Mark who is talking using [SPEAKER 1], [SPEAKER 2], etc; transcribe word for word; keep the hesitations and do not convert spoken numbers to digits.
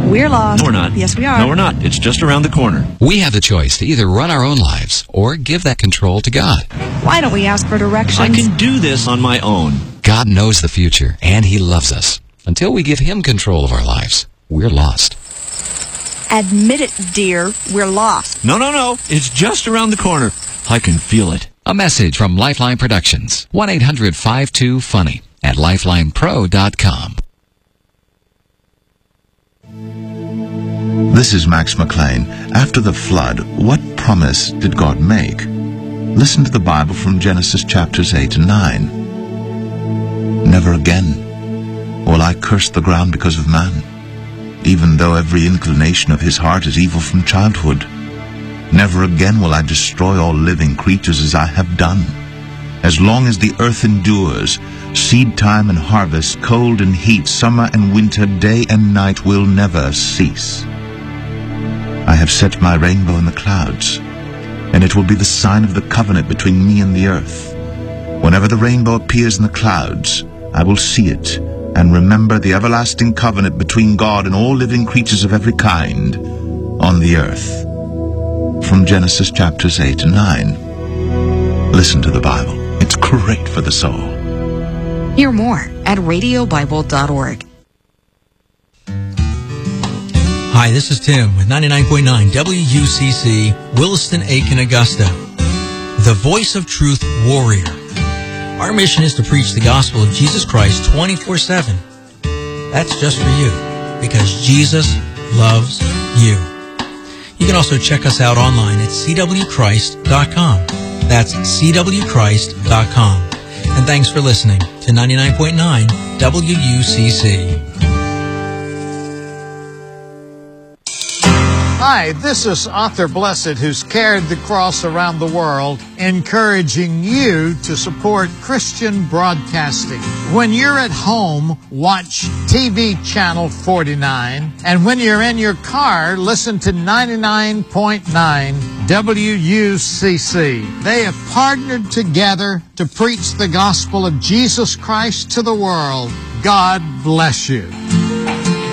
[SPEAKER 1] We're lost.
[SPEAKER 2] No, we're not.
[SPEAKER 1] Yes, we are.
[SPEAKER 2] No, we're not. It's just around the corner.
[SPEAKER 3] We have the choice to either run our own lives or give that control to God.
[SPEAKER 1] Why don't we ask for directions?
[SPEAKER 2] I can do this on my own.
[SPEAKER 3] God knows the future, and He loves us. Until we give Him control of our lives, we're lost.
[SPEAKER 1] Admit it, dear. We're lost.
[SPEAKER 2] No, no, no. It's just around the corner. I can feel it.
[SPEAKER 3] A message from Lifeline Productions. one eight hundred five two funny at lifeline pro dot com.
[SPEAKER 4] This is Max McLean. After the flood, what promise did God make? Listen to the Bible from Genesis chapters eight and nine. Never again will I curse the ground because of man, even though every inclination of his heart is evil from childhood. Never again will I destroy all living creatures as I have done. As long as the earth endures, seed time and harvest, cold and heat, summer and winter, day and night will never cease. I have set my rainbow in the clouds, and it will be the sign of the covenant between me and the earth. Whenever the rainbow appears in the clouds, I will see it and remember the everlasting covenant between God and all living creatures of every kind on the earth. From Genesis chapters eight and nine. Listen to the Bible. It's great for the soul.
[SPEAKER 1] Hear more at radio bible dot org.
[SPEAKER 5] Hi, this is Tim with ninety-nine point nine W U C C, Williston, Aiken, Augusta. The Voice of Truth Warrior. Our mission is to preach the gospel of Jesus Christ twenty-four seven. That's just for you, because Jesus loves you. You can also check us out online at c w christ dot com. That's c w christ dot com. And thanks for listening to ninety-nine point nine W U C C.
[SPEAKER 6] Hi, this is Arthur Blessed, who's carried the cross around the world, encouraging you to support Christian broadcasting. When you're at home, watch T V Channel forty-nine, and when you're in your car, listen to ninety-nine point nine W U C C. They have partnered together to preach the gospel of Jesus Christ to the world. God bless you.